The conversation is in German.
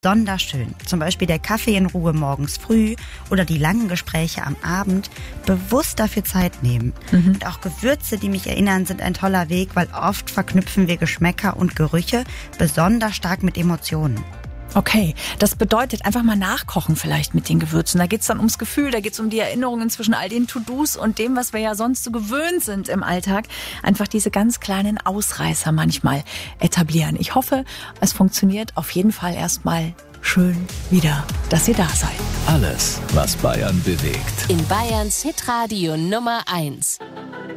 sonderschön. Zum Beispiel der Kaffee in Ruhe morgens früh oder die langen Gespräche am Abend. Bewusst dafür Zeit nehmen. Und auch Gewürze, die mich erinnern, sind ein toller Weg, weil oft verknüpfen wir Geschmäcker und Gerüche besonders stark mit Emotionen. Okay, das bedeutet einfach mal nachkochen vielleicht mit den Gewürzen. Da geht's dann ums Gefühl, da geht's um die Erinnerungen zwischen all den To-Dos und dem, was wir ja sonst so gewöhnt sind im Alltag. Einfach diese ganz kleinen Ausreißer manchmal etablieren. Ich hoffe, es funktioniert auf jeden Fall erstmal schön wieder, dass ihr da seid. Alles, was Bayern bewegt. In Bayerns Hitradio Nummer 1.